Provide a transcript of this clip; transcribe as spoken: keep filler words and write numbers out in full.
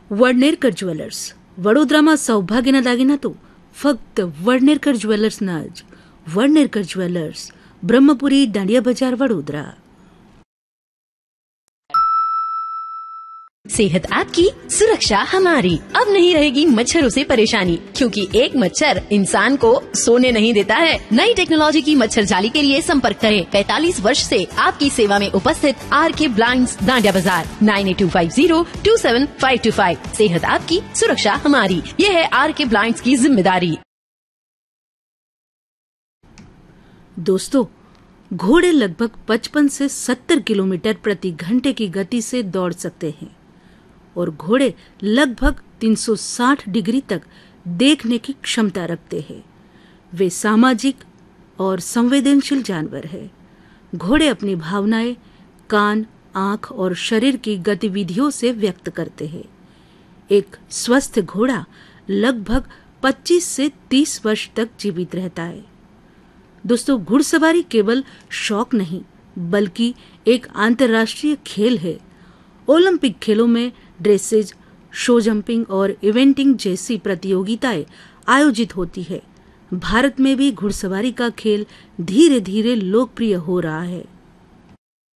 વડનેરકર jewellers વડોદરામાં સૌભાગ્યના દાગીના તો ફક્ત વડનેરકર જ્વેલર્સના જ. વડનેરકર જ્વેલર્સ, બ્રહ્મપુરી, દાંડિયા બજાર, વડોદરા. सेहत आपकी, सुरक्षा हमारी. अब नहीं रहेगी मच्छरों से परेशानी, क्योंकि एक मच्छर इंसान को सोने नहीं देता है. नई टेक्नोलॉजी की मच्छर जाली के लिए संपर्क करें. पैंतालीस वर्ष से आपकी सेवा में उपस्थित आर के ब्लाइंड्स, दांडिया बाजार. Nine eight to five zero to seven five to five. सेहत आपकी, सुरक्षा हमारी. ये है आर के ब्लाइंड्स की जिम्मेदारी. दोस्तों, घोड़े लगभग पचपन से सत्तर किलोमीटर प्रति घंटे की गति से दौड़ सकते हैं और घोड़े लगभग तीन सौ साठ डिग्री तक देखने की क्षमता रखते हैं. वे सामाजिक और संवेदनशील जानवर हैं. घोड़े अपनी भावनाएं कान, आंख और शरीर की गतिविधियों से व्यक्त करते हैं. एक स्वस्थ घोड़ा लगभग पच्चीस से तीस वर्ष तक जीवित रहता है. दोस्तों, घुड़सवारी केवल शौक नहीं बल्कि एक अंतर्राष्ट्रीय खेल है. ओलंपिक खेलों में ड्रेसेज, शो जंपिंग और इवेंटिंग जैसी प्रतियोगिताएं आयोजित होती है. भारत में भी घुड़सवारी का खेल धीरे धीरे लोकप्रिय हो रहा है.